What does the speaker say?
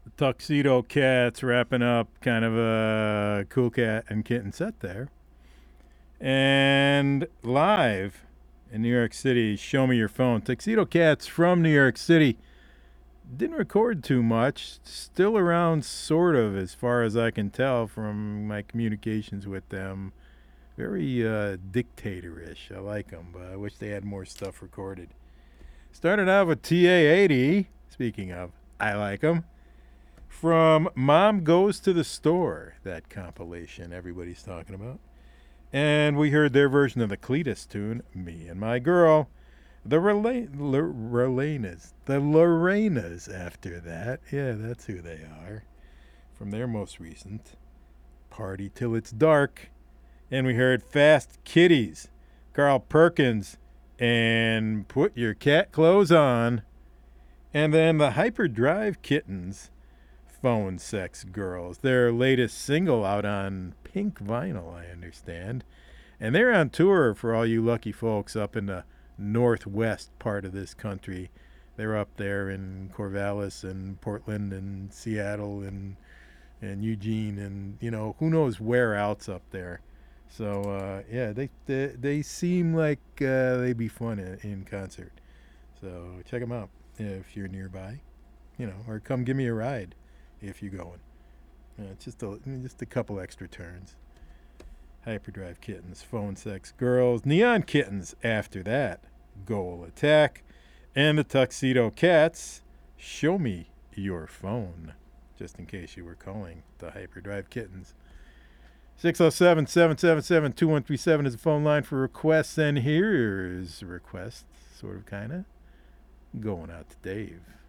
Tuxedo Cats wrapping up kind of a cool cat and kitten set there. And live in New York City, Show Me Your Phone. Tuxedo Cats from New York City. Didn't record too much. Still around, sort of, as far as I can tell from my communications with them. Very dictatorish. I like them, but I wish they had more stuff recorded. Started out with TA80. Speaking of, I like them. From Mom Goes to the Store, that compilation everybody's talking about. And we heard their version of the Cletus tune, Me and My Girl. The Lorenas after that. Yeah, that's who they are. From their most recent, Party Till It's Dark. And we heard Fast Kitties, Carl Perkins, and Put Your Cat Clothes On. And then the Hyperdrive Kittens, Phone Sex Girls, their latest single out on pink vinyl, I understand. And they're on tour for all you lucky folks up in the northwest part of this country. They're up there in Corvallis and Portland and Seattle and Eugene and who knows where else up there. So yeah, they seem like they'd be fun in concert. So check them out if you're nearby, or come give me a ride if you're going. Just a couple extra turns. Hyperdrive Kittens, Phone Sex Girls, Neon Kittens after that, Goal Attack, and the Tuxedo Cats, Show Me Your Phone, just in case you were calling the Hyperdrive Kittens. 607 777 2137 is the phone line for requests, and here's a request, sort of, kind of, going out to Dave.